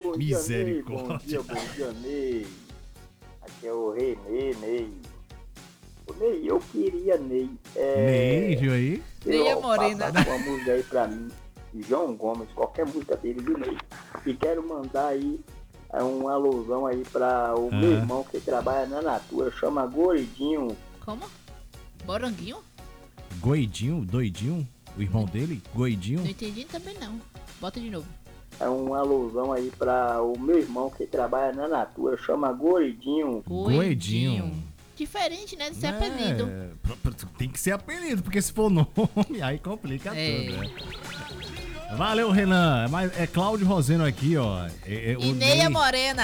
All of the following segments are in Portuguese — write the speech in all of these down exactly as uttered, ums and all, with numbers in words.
bom dia, Ney. Bom dia, bom dia, Ney. Aqui é o Renê, Ney. Ô, Ney, eu queria, Ney. É... Ney, viu aí? Ney é morena. Passar uma música aí pra mim. João Gomes, qualquer música dele, viu, Ney? E quero mandar aí uma alusão aí pra o ah. meu irmão que trabalha na Natura, chama Goidinho. Como? Moranguinho? Goidinho? Doidinho? O irmão dele? Goidinho? Não entendi também não. Bota de novo. É uma alusão aí pra o meu irmão que trabalha na Natura, chama Goidinho. Goidinho. Diferente, né, de ser é, apelido. Tem que ser apelido, porque se for nome, aí complica é. tudo, né? Valeu, Renan. Mas é Cláudio Roseno aqui, ó. É, é, e Ney é morena.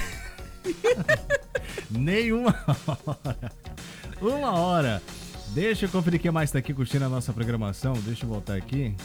Nem uma hora. Uma hora. Deixa eu conferir quem mais tá aqui curtindo a nossa programação. Deixa eu voltar aqui.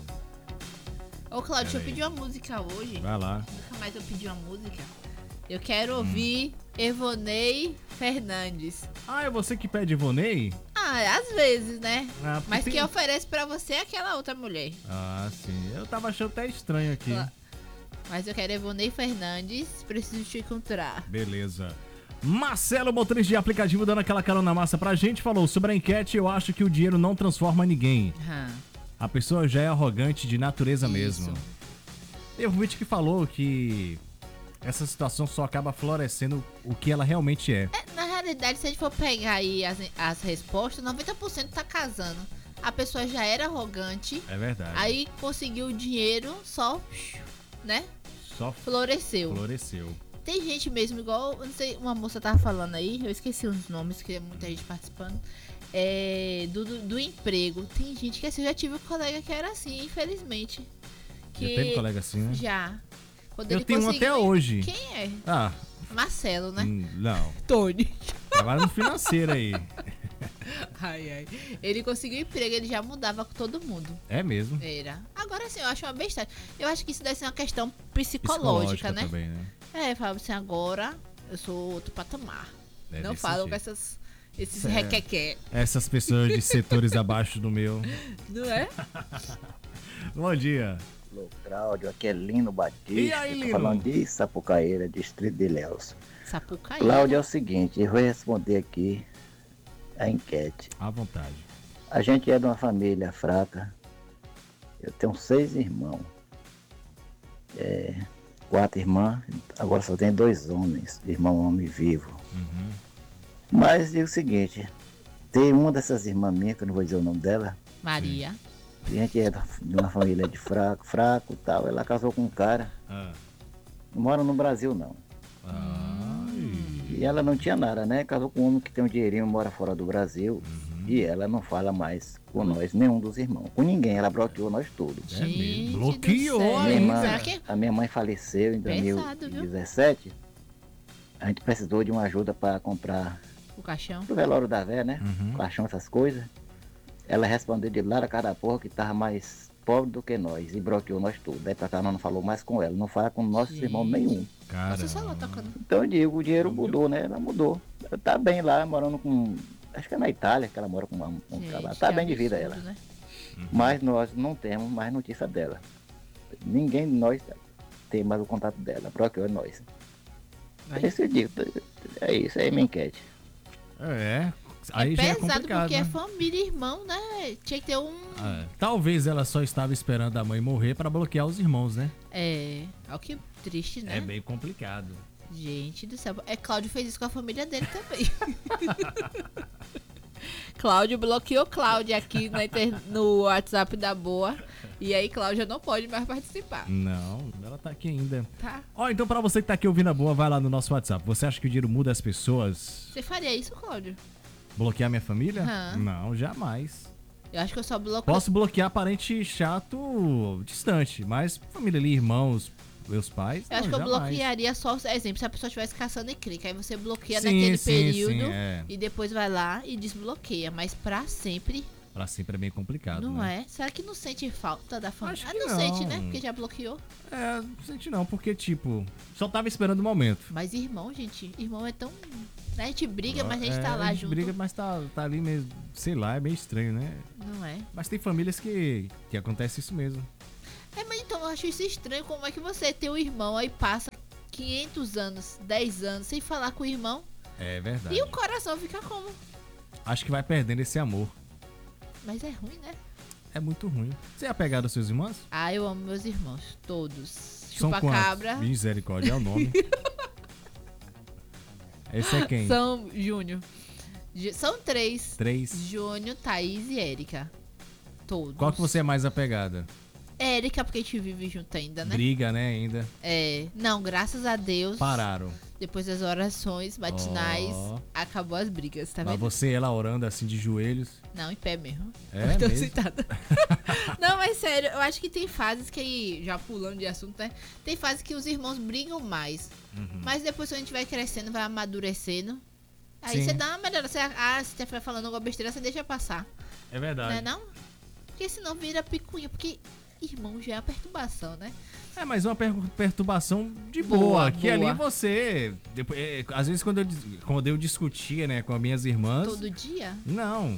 Ô, Cláudio, eu pedi uma música hoje. Vai lá. Nunca mais eu pedi uma música. Eu quero ouvir hum. Evonei Fernandes. Ah, é você que pede Evonei? Ah, às vezes, né? Ah, mas tem... quem oferece pra você é aquela outra mulher. Ah, sim. Eu tava achando até estranho aqui. Mas eu quero Evonei Fernandes, preciso te encontrar. Beleza. Marcelo, motorista de aplicativo, dando aquela carona massa pra gente, falou sobre a enquete. Eu acho que o dinheiro não transforma ninguém. Uhum. A pessoa já é arrogante de natureza Isso. mesmo. Teve um vídeo que falou que essa situação só acaba florescendo o que ela realmente é. é na realidade, se a gente for pegar aí as, as respostas, noventa por cento tá casando. A pessoa já era arrogante. É verdade. Aí conseguiu o dinheiro, só, né? Só floresceu. Floresceu. Tem gente mesmo, igual, eu não sei, uma moça tava falando aí, eu esqueci os nomes, que é muita gente participando. É, do, do, do emprego. Tem gente que assim, eu já tive um colega que era assim, infelizmente. Que já teve colega assim, né? Já. Quando eu ele tenho um até hoje. Quem é? Ah. Marcelo, né? Hum, não. Tony. Trabalha no financeiro aí. Ai, ai. Ele conseguiu emprego, ele já mudava com todo mundo. É mesmo? Era. Agora sim, eu acho uma besteira. Eu acho que isso deve ser uma questão psicológica, psicológica né? Também, né? É, fala assim, agora eu sou outro patamar. Deve não falam com essas, esses é, requequé. Essas pessoas de setores abaixo do meu. Não é? Bom dia. Alô, Cláudio, aqui é Lino Batista. E aí, Lino? Tô falando de Sapucaíra, distrito de Ilhéus. Sapucaíra. Cláudio, é o seguinte, eu vou responder aqui a enquete. À vontade. A gente é de uma família fraca. Eu tenho seis irmãos. É, quatro irmãs, agora só tem dois homens, irmão homem vivo. Uhum. Mas digo o seguinte, tem uma dessas irmãs minhas, que eu não vou dizer o nome dela. Maria. A gente é de uma família de fraco, fraco e tal. Ela casou com um cara. Ah. Não mora no Brasil, não. Ai. E ela não tinha nada, né? Casou com um homem que tem um dinheirinho, mora fora do Brasil. Uhum. E ela não fala mais com nós, nenhum dos irmãos. Com ninguém, ela bloqueou nós todos. É mesmo. Bloqueou a minha, irmã, que... a minha mãe faleceu em dois mil e dezessete. Viu? A gente precisou de uma ajuda para comprar o caixão. O velório da véia, né? Uhum. O caixão, essas coisas. Ela respondeu de lá da cara da porra que tava mais pobre do que nós e bloqueou nós tudo. Daí pra cá nós não falou mais com ela, não fala com nossos Gente. irmãos nenhum. Então eu digo, o dinheiro mudou, né? Ela mudou. Ela tá bem lá, morando com. Acho que é na Itália que ela mora com um, um trabalho. Tá bem de vida ela. Né? Uhum. Mas nós não temos mais notícia dela. Ninguém de nós tem mais o contato dela. Bloqueou nós. É isso que eu digo. É isso, é minha enquete. É. Aí é já pesado é complicado, porque né? é família e irmão, né? Tinha que ter um... É. Talvez ela só estava esperando a mãe morrer para bloquear os irmãos, né? É, olha que triste, né? É bem complicado. Gente do céu. É, Cláudio fez isso com a família dele também. Cláudio bloqueou Cláudia aqui na inter... no WhatsApp da Boa. E aí Cláudia não pode mais participar. Não, ela tá aqui ainda. Tá. Ó, então pra você que tá aqui ouvindo a Boa, vai lá no nosso WhatsApp. Você acha que o dinheiro muda as pessoas? Você faria isso, Cláudio? Bloquear minha família? Uhum. Não, jamais. Eu acho que eu só bloqueio... Posso bloquear parente chato distante, mas família ali, irmãos, meus pais, Eu acho não, que eu jamais. bloquearia só, exemplo, se a pessoa estivesse caçando e clica, aí você bloqueia Sim, naquele sim, período sim, é. e depois vai lá e desbloqueia, mas pra sempre... Pra sempre é bem complicado, Não né? é? Será que não sente falta da família? Acho Ah, que não, não. sente, né? Porque já bloqueou. É, não sente não, porque tipo, só tava esperando o momento. Mas irmão, gente, irmão é tão... Né? A gente briga, mas a gente é, tá lá a gente junto. briga, mas tá, tá ali mesmo, sei lá, é meio estranho, né? Não é? Mas tem famílias que, que acontece isso mesmo. É, mas então eu acho isso estranho. Como é que você tem um irmão aí passa quinhentos anos, dez anos sem falar com o irmão? É verdade. E o coração fica como? Acho que vai perdendo esse amor. Mas é ruim, né? É muito ruim. Você é apegado aos seus irmãos? Ah, eu amo meus irmãos, todos. São Chupa-cabra. quantos? Misericórdia, é o nome. Esse é quem? São Júnior. Ju- São três. Três. Júnior, Thaís e Érica. Todos. Qual que você é mais apegada? Érica, porque a gente vive junto ainda, né? Briga, né, ainda. É. Não, graças a Deus. Pararam. Depois das orações matinais, Ó. acabou as brigas, tá Mas vendo? você e ela orando assim de joelhos. Não, em pé mesmo. É Tô mesmo? sentada. Não, mas sério, eu acho que tem fases que, já pulando de assunto, né? Tem fases que os irmãos brigam mais. Uhum. Mas depois que a gente vai crescendo, vai amadurecendo. Aí Sim. você dá uma melhora. Você, ah, se você estiver falando alguma besteira, você deixa passar. É verdade. Não é não? Porque senão vira picuinha. Porque irmão já é uma perturbação, né? É, mas uma per- perturbação de boa. Boa, que boa. ali você. Depois, é, às vezes quando eu, dis- quando eu discutia, né, com as minhas irmãs. Todo dia. Não.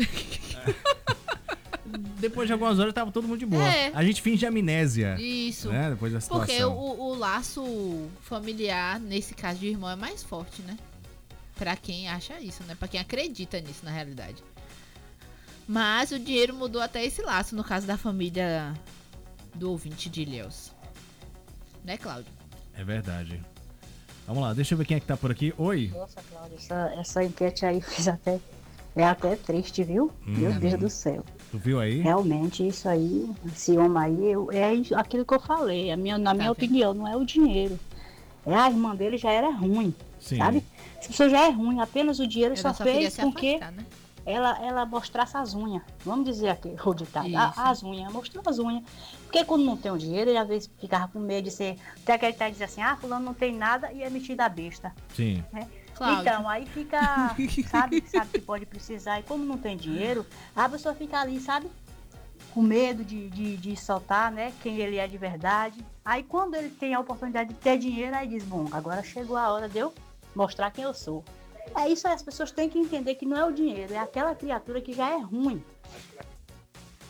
Depois de algumas horas tava todo mundo de boa. É. A gente finge amnésia. Isso. Né, depois da situação. Porque o, o laço familiar, nesse caso de irmão, é mais forte, né? Pra quem acha isso, né? Pra quem acredita nisso, na realidade. Mas o dinheiro mudou até esse laço, no caso da família do ouvinte de Ilhéus. Né, Cláudio? É verdade. Vamos lá, deixa eu ver quem é que tá por aqui. Oi. Nossa, Cláudia, essa, essa enquete aí fez até, é até triste, viu? Meu Uhum. Deus do céu. Tu viu aí? Realmente, isso aí, esse homem aí, eu- é isso- aquilo que eu falei. A minha, na minha vendo? opinião, não é o dinheiro. É a irmã dele já era ruim, Sim. sabe? Essa pessoa já é ruim, apenas o dinheiro Ela só, queria fez se com que afastar, né? ela, ela mostrasse as unhas. Vamos dizer aqui, o ditado, Isso. a- as unhas, mostrou as unhas. Porque quando não tem o dinheiro, ele às vezes ficava com medo de ser, até acreditar e dizer assim, ah, fulano não tem nada e é metido a besta. Sim. Cláudio. Então, aí fica, sabe, sabe que pode precisar. E como não tem dinheiro, a pessoa fica ali, sabe, com medo de, de, de soltar, né, quem ele é de verdade. Aí quando ele tem a oportunidade de ter dinheiro, aí diz, bom, agora chegou a hora de eu mostrar quem eu sou. É isso aí, as pessoas têm que entender que não é o dinheiro, é aquela criatura que já é ruim.